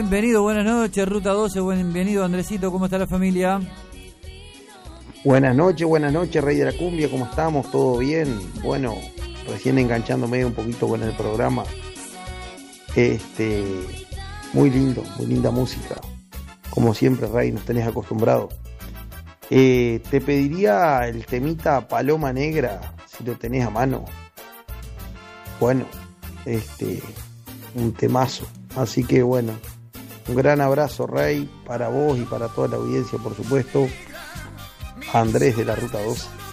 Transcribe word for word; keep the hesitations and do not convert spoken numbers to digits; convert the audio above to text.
Bienvenido, buenas noches, Ruta doce, bienvenido Andresito, ¿cómo está la familia? Buenas noches, buenas noches, Rey de la Cumbia, ¿cómo estamos? ¿Todo bien? Bueno, recién enganchándome un poquito con el programa. Este, muy lindo, muy linda música. Como siempre, Rey, nos tenés acostumbrado. Eh, te pediría el temita Paloma Negra, si lo tenés a mano. Bueno, este, un temazo. Así que bueno, un gran abrazo, Rey, para vos y para toda la audiencia, por supuesto. Andrés de la Ruta doce.